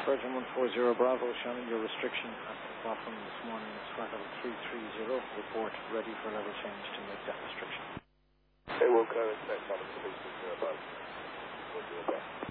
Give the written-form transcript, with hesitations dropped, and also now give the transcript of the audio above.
Virgin 140 Bravo, showing your restriction at the bottom this morning. It's flight level 330. Report ready for level change to make that restriction. It will go into next level 330 Bravo.